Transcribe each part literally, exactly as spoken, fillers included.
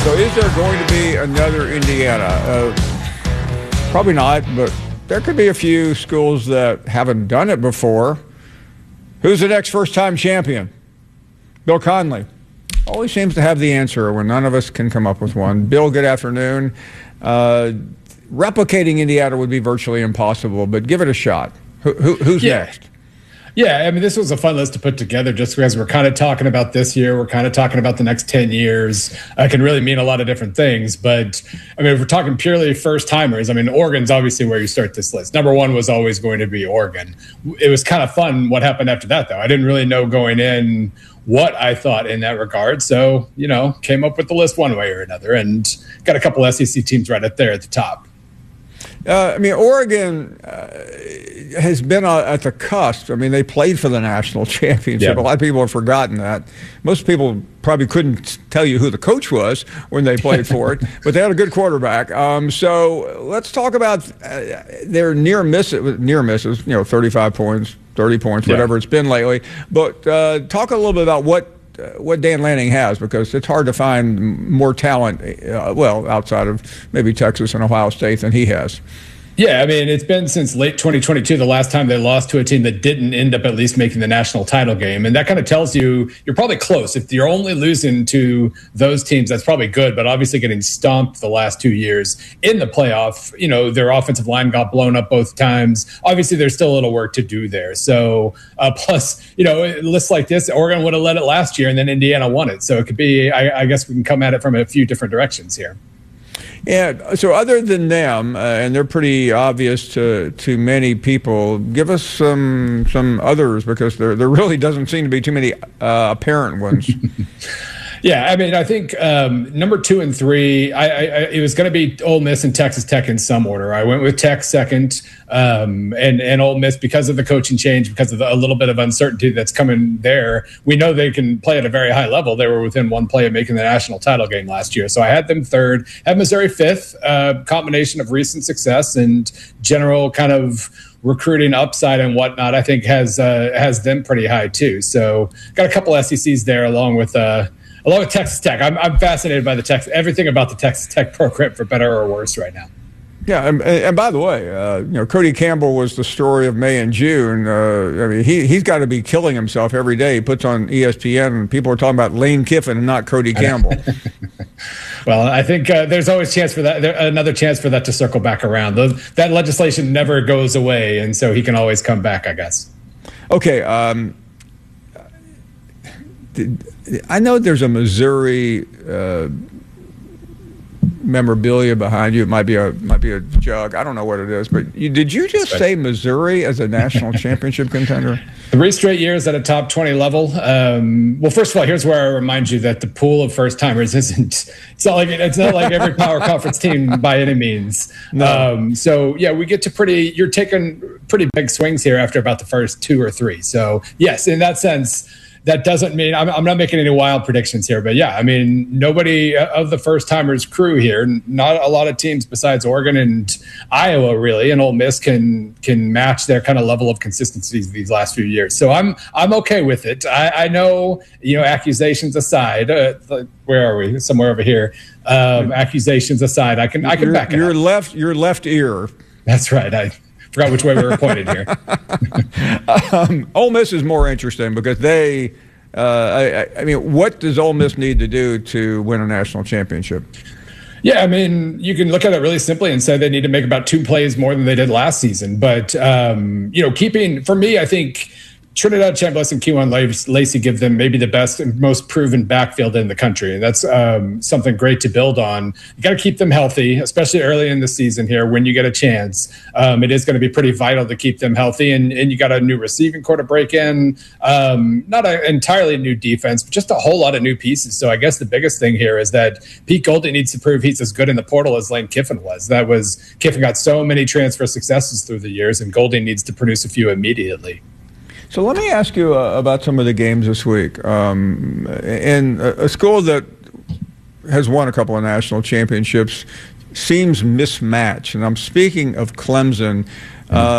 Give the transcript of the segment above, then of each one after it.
So is there going to be another Indiana? Uh, probably not, but there could be a few schools that haven't done it before. Who's the next first-time champion? Bill Conley. Always seems to have the answer when none of us can come up with one. Bill, good afternoon. Uh, replicating Indiana would be virtually impossible, but give it a shot. Who, who, who's yeah. next? Yeah, I mean, this was a fun list to put together just because we're kind of talking about this year. We're kind of talking about the next ten years. It can really mean a lot of different things. But, I mean, if we're talking purely first-timers, I mean, Oregon's obviously where you start this list. Number one was always going to be Oregon. It was kind of fun what happened after that, though. I didn't really know going in what I thought in that regard. So, you know, came up with the list one way or another and got a couple S E C teams right up there at the top. Uh, I mean, Oregon uh, has been uh, at the cusp. I mean, they played for the national championship. Yeah. A lot of people have forgotten that. Most people probably couldn't tell you who the coach was when they played for it, but they had a good quarterback. Um, so let's talk about uh, their near misses, near misses, you know, thirty-five points, thirty points, whatever yeah. it's been lately. But uh, talk a little bit about what Uh, what Dan Lanning has, because it's hard to find more talent, uh, well, outside of maybe Texas and Ohio State than he has. Yeah, I mean, it's been since late twenty twenty-two, the last time they lost to a team that didn't end up at least making the national title game. And that kind of tells you you're probably close. If you're only losing to those teams, that's probably good. But obviously getting stomped the last two years in the playoff, you know, their offensive line got blown up both times. Obviously, there's still a little work to do there. So uh, plus, you know, lists like this, Oregon would have led it last year and then Indiana won it. So it could be, I, I guess we can come at it from a few different directions here. Yeah, so other than them, uh, and they're pretty obvious to, to many people, give us some some others, because there there really doesn't seem to be too many uh, apparent ones. Yeah, I mean, I think um, number two and three, I, I, it was going to be Ole Miss and Texas Tech in some order. I went with Tech second, um, and and Ole Miss because of the coaching change, because of the, a little bit of uncertainty that's coming there. We know they can play at a very high level. They were within one play of making the national title game last year, so I had them third. Had Missouri fifth, uh, combination of recent success and general kind of recruiting upside and whatnot. I think has uh, has them pretty high too. So got a couple S E Cs there, along with. Uh, Along with Texas Tech, I'm, I'm fascinated by the Texas, everything about the Texas Tech program, for better or worse, right now. Yeah, and, and by the way, uh, you know, Cody Campbell was the story of May and June. Uh, I mean, he he's got to be killing himself every day. He puts on E S P N, and people are talking about Lane Kiffin and not Cody Campbell. Well, I think uh, there's always chance for that. There, another chance for that to circle back around. The, that legislation never goes away, and so he can always come back, I guess. Okay. Um, did, I know there's a Missouri uh, memorabilia behind you. It might be a might be a jug. I don't know what it is. But you, did you just say Missouri as a national championship contender? Three straight years at a top twenty level. Um, well, first of all, here's where I remind you that the pool of first timers isn't. It's not like it's not like every power conference team by any means. No. Um, so yeah, we get to pretty. You're taking pretty big swings here after about the first two or three. So yes, in that sense. That doesn't mean I'm, I'm not making any wild predictions here, but yeah, I mean, nobody of the first timers crew here, not a lot of teams besides Oregon and Iowa really, and Ole Miss can can match their kind of level of consistency these last few years. So I'm I'm okay with it. I, I know, you know, accusations aside, uh, where are we? Somewhere over here. Um, accusations aside, I can I can your, back it your up. left your left ear. That's right. I forgot which way we were pointed here. um, Ole Miss is more interesting because they, uh, I, I mean, what does Ole Miss need to do to win a national championship? Yeah, I mean, you can look at it really simply and say they need to make about two plays more than they did last season. But, um, you know, keeping, for me, I think Trinidad Chambliss and Kewan Lacey give them maybe the best and most proven backfield in the country. And that's um, something great to build on. You got to keep them healthy, especially early in the season here when you get a chance. Um, it is going to be pretty vital to keep them healthy. And, and you got a new receiving core to break in. Um, not an entirely new defense, but just a whole lot of new pieces. So I guess the biggest thing here is that Pete Golding needs to prove he's as good in the portal as Lane Kiffin was. That was Kiffin got so many transfer successes through the years, and Golding needs to produce a few immediately. So let me ask you uh, about some of the games this week. Um, in a, a school that has won a couple of national championships seems mismatched, and I'm speaking of Clemson. Um,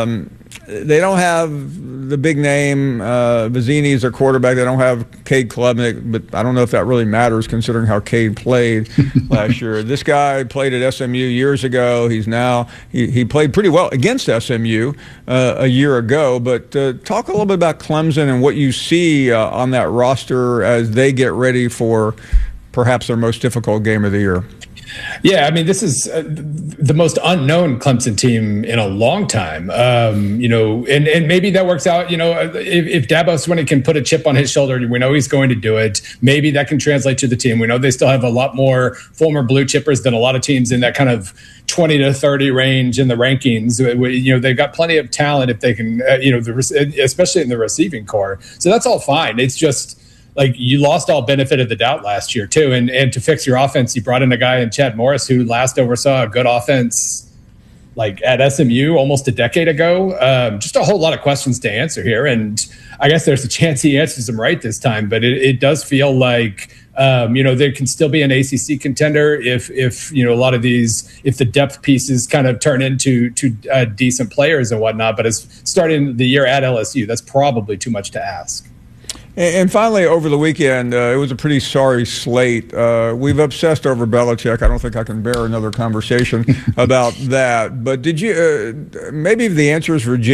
they don't have the big name. Uh, Vizzini is their quarterback. They don't have Cade Klubnik, but I don't know if that really matters considering how Cade played last year. This guy played at S M U years ago. He's now he, he played pretty well against S M U uh, a year ago. But uh, talk a little bit about Clemson and what you see uh, on that roster as they get ready for perhaps their most difficult game of the year. Yeah, I mean, this is uh, the most unknown Clemson team in a long time. Um, you know, and, and maybe that works out. You know, if, if Dabo Swinney can put a chip on his shoulder, we know he's going to do it. Maybe that can translate to the team. We know they still have a lot more former blue chippers than a lot of teams in that kind of twenty to thirty range in the rankings. You know, they've got plenty of talent if they can, uh, you know, the, especially in the receiving core. So that's all fine. It's just, like, you lost all benefit of the doubt last year too, and and to fix your offense, you brought in a guy in Chad Morris who last oversaw a good offense like at S M U almost a decade ago. Um, just a whole lot of questions to answer here, and I guess there's a chance he answers them right this time. But it, it does feel like um, you know, there can still be an A C C contender if if you know a lot of these if the depth pieces kind of turn into to uh, decent players and whatnot. But as starting the year at L S U, that's probably too much to ask. And finally, over the weekend, uh, it was a pretty sorry slate. Uh, we've obsessed over Belichick. I don't think I can bear another conversation about that. But did you, uh, maybe the answer is Virginia.